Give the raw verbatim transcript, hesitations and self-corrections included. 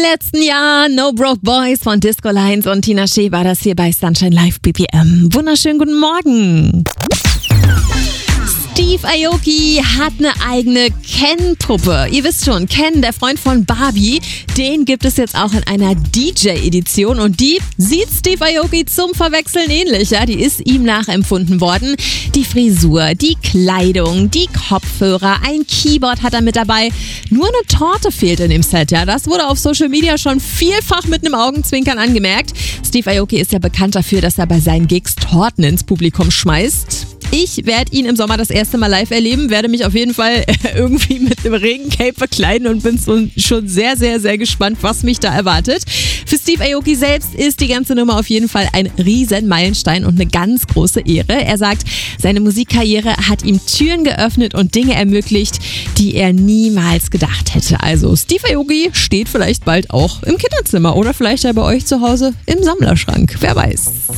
letzten Jahr No Broke Boys von Disco Lines und Tina Shea war das hier bei Sunshine Live B P M. Wunderschönen guten Morgen. Steve Aoki hat eine eigene Ken-Puppe. Ihr wisst schon, Ken, der Freund von Barbie, den gibt es jetzt auch in einer D J-Edition und die sieht Steve Aoki zum Verwechseln ähnlich. Ja? Die ist ihm nachempfunden worden. Die Frisur, die Kleidung, die Kopfhörer, ein Keyboard hat er mit dabei. Nur eine Torte fehlt in dem Set. Ja? Das wurde auf Social Media schon vielfach mit einem Augenzwinkern angemerkt. Steve Aoki ist ja bekannt dafür, dass er bei seinen Gigs Torten ins Publikum schmeißt. Ich werde ihn im Sommer das erste Mal live erleben, werde mich auf jeden Fall irgendwie mit einem Regencape verkleiden und bin so schon sehr, sehr, sehr gespannt, was mich da erwartet. Für Steve Aoki selbst ist die ganze Nummer auf jeden Fall ein riesen Meilenstein und eine ganz große Ehre. Er sagt, seine Musikkarriere hat ihm Türen geöffnet und Dinge ermöglicht, die er niemals gedacht hätte. Also Steve Aoki steht vielleicht bald auch im Kinderzimmer oder vielleicht ja bei euch zu Hause im Sammlerschrank. Wer weiß.